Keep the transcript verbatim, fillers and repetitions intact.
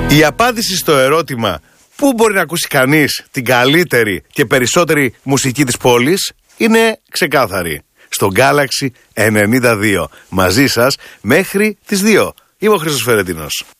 Η απάντηση στο ερώτημα πού μπορεί να ακούσει κανείς την καλύτερη και περισσότερη μουσική της πόλης είναι ξεκάθαρη. Στο Galaxy ενενήντα δύο. Μαζί σας μέχρι τις δύο. Είμαι ο Χρήστος Φερετίνος.